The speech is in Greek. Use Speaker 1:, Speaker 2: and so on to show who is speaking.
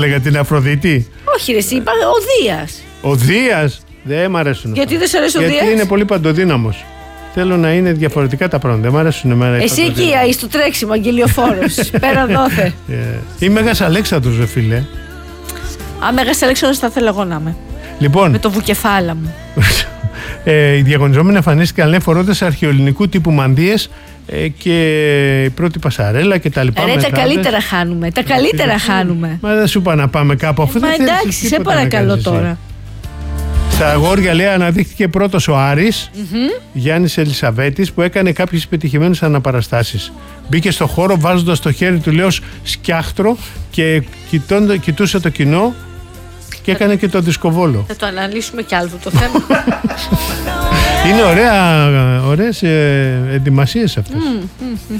Speaker 1: Λέγα την Αφροδίτη.
Speaker 2: Όχι, ρε, εσύ είπα ο Δίας.
Speaker 1: Ο Δίας. Δεν μ' αρέσουν.
Speaker 2: Γιατί δεν σ' αρέσει ο Δίας?
Speaker 1: Γιατί είναι πολύ παντοδύναμος. Θέλω να είναι διαφορετικά τα πράγματα. Δεν μ' αρέσουν εμένα.
Speaker 2: Εσύ εκεί στο τρέξιμο, αγγελιοφόρος. Πέρα δόθε.
Speaker 1: Ή Μέγας Αλέξανδρος, ρε φίλε.
Speaker 2: Α, Μέγας Αλέξανδρος θα θέλω εγώ να είμαι.
Speaker 1: Λοιπόν.
Speaker 2: Με το βουκεφάλα μου.
Speaker 1: Οι διαγωνιζόμενοι εμφανίστηκαν, λέει, φορώντας αρχαιοελληνικού τύπου μανδύες και η πρώτη πασαρέλα και τα λοιπά.
Speaker 2: Ρε, τα καλύτερα χάνουμε. Τα καλύτερα χάνουμε.
Speaker 1: Μα δεν σου είπα να πάμε κάπου αφού.
Speaker 2: Μα εντάξει, σε παρακαλώ τώρα.
Speaker 1: Στα αγόρια, λέει, αναδείχθηκε πρώτος ο Άρης, Γιάννης Ελισαβέτης, που έκανε κάποιες πετυχημένες αναπαραστάσεις. Μπήκε στο χώρο βάζοντας το χέρι του, λέει, ως σκιάχτρο και κοιτούσε το κοινό και έκανε και το δισκοβόλο.
Speaker 2: Θα το αναλύσουμε κι άλλο το θέμα.
Speaker 1: Είναι ωραίες ετοιμασίες αυτές.